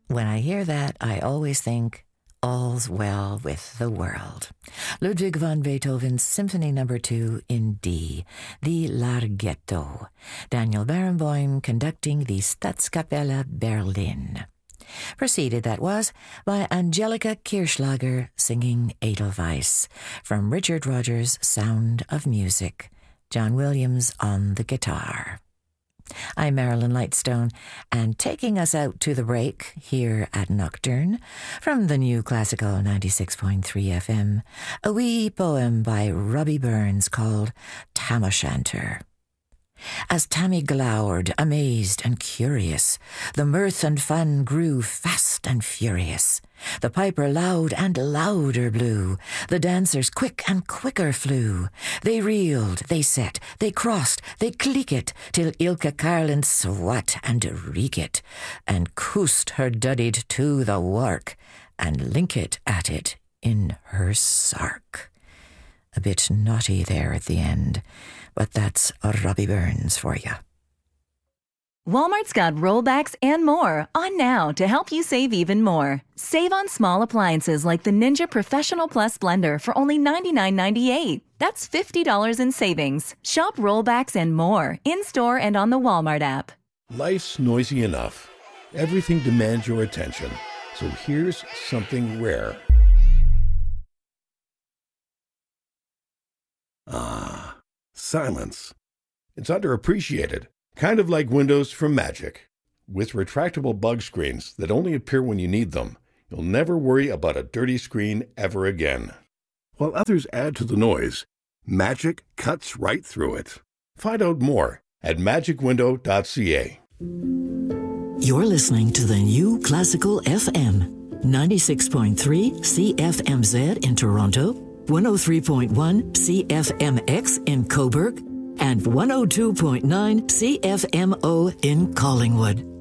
When I hear that, I always think, all's well with the world. Ludwig van Beethoven's Symphony No. 2 in D, the Larghetto. Daniel Barenboim conducting the Staatskapelle Berlin. Preceded, that was, by Angelika Kirchschlager singing Edelweiss from Richard Rodgers' Sound of Music. John Williams on the guitar. I'm Marilyn Lightstone, and taking us out to the break here at Nocturne, from the new Classical 96.3 FM, a wee poem by Robbie Burns called Tam O'Shanter. As Tammy glowered, amazed and curious, the mirth and fun grew fast and furious. The piper loud and louder blew, the dancers quick and quicker flew. They reeled, they set, they crossed, they clicked, till Ilka Carlin swat and reekit, and coosed her duddied to the work, and linkit at it in her sark. A bit naughty there at the end, but that's a Robbie Burns for you. Walmart's got rollbacks and more on now to help you save even more. Save on small appliances like the Ninja Professional Plus blender for only $99.98. That's $50 in savings. Shop rollbacks and more in-store and on the Walmart app. Life's noisy enough. Everything demands your attention. So here's something rare. Silence. It's underappreciated, kind of like Windows from Magic. With retractable bug screens that only appear when you need them, you'll never worry about a dirty screen ever again. While others add to the noise, Magic cuts right through it. Find out more at magicwindow.ca. You're listening to the new Classical FM, 96.3 CFMZ in Toronto, 103.1 CFMX in Cobourg, and 102.9 CFMO in Collingwood.